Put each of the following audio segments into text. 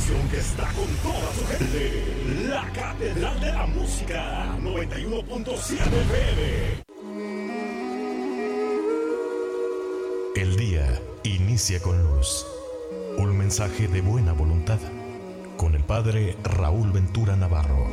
estación que está con toda su gente. La Catedral de la Música, 91.7 FM. El día inicia con luz. Un mensaje de buena voluntad. Con el Padre Raúl Ventura Navarro.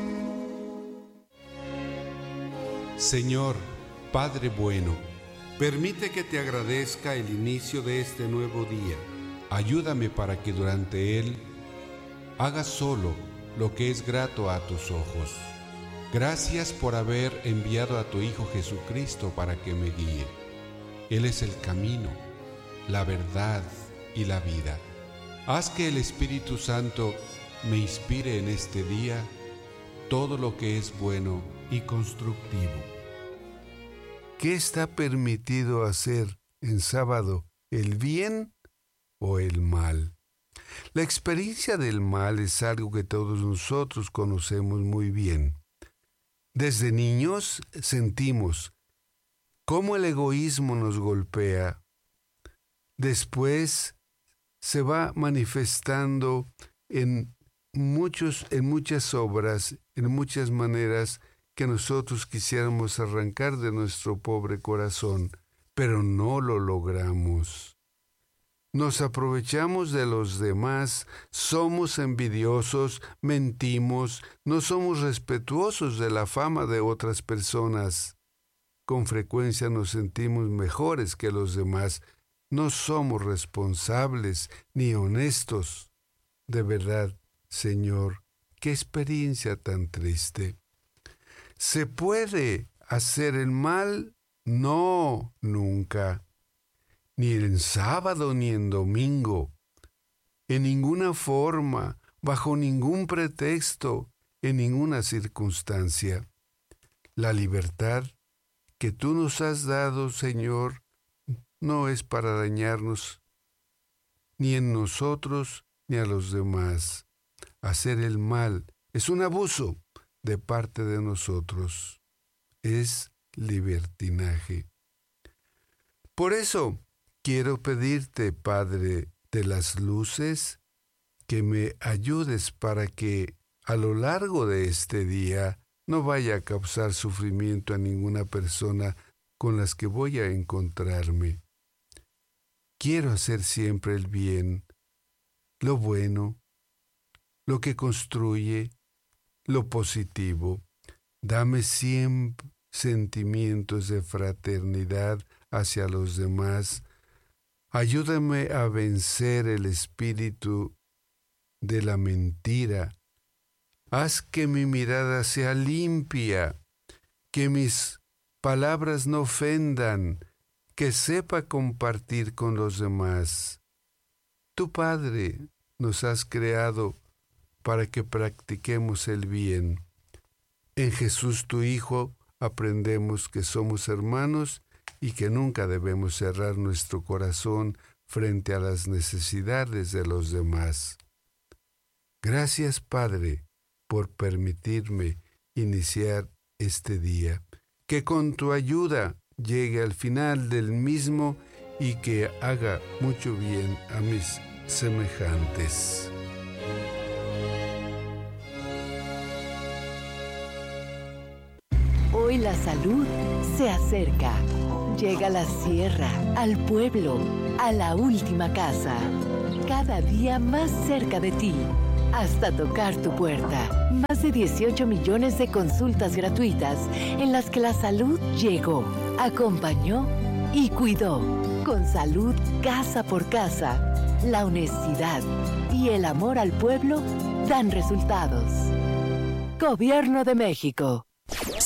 Señor, Padre bueno, permite que te agradezca el inicio de este nuevo día. Ayúdame para que durante él haga solo lo que es grato a tus ojos. Gracias por haber enviado a tu Hijo Jesucristo para que me guíe. Él es el camino, la verdad y la vida. Haz que el Espíritu Santo me inspire en este día todo lo que es bueno y constructivo. ¿Qué está permitido hacer en sábado, el bien o el mal? La experiencia del mal es algo que todos nosotros conocemos muy bien. Desde niños sentimos cómo el egoísmo nos golpea. Después se va manifestando en muchas obras, en muchas maneras que nosotros quisiéramos arrancar de nuestro pobre corazón, pero no lo logramos. Nos aprovechamos de los demás, somos envidiosos, mentimos, no somos respetuosos de la fama de otras personas. Con frecuencia nos sentimos mejores que los demás. No somos responsables ni honestos. De verdad, Señor, qué experiencia tan triste. ¿Se puede hacer el mal? No, nunca. Ni en sábado ni en domingo. En ninguna forma, bajo ningún pretexto, en ninguna circunstancia. La libertad que tú nos has dado, Señor, no es para dañarnos, ni en nosotros, ni a los demás. Hacer el mal es un abuso de parte de nosotros. Es libertinaje. Por eso, quiero pedirte, Padre de las luces, que me ayudes para que a lo largo de este día no vaya a causar sufrimiento a ninguna persona con las que voy a encontrarme. Quiero hacer siempre el bien, lo bueno, lo que construye, lo positivo. Dame siempre sentimientos de fraternidad hacia los demás. Ayúdame a vencer el espíritu de la mentira. Haz que mi mirada sea limpia, que mis palabras no ofendan, que sepa compartir con los demás. Tu Padre, nos has creado para que practiquemos el bien. En Jesús, tu Hijo, aprendemos que somos hermanos y que nunca debemos cerrar nuestro corazón frente a las necesidades de los demás. Gracias, Padre, por permitirme iniciar este día. Que con tu ayuda llegue al final del mismo y que haga mucho bien a mis semejantes. Hoy la salud se acerca. Llega a la sierra, al pueblo, a la última casa. Cada día más cerca de ti, hasta tocar tu puerta. Más de 18 millones de consultas gratuitas en las que la salud llegó, acompañó y cuidó. Con salud casa por casa, la honestidad y el amor al pueblo dan resultados. Gobierno de México.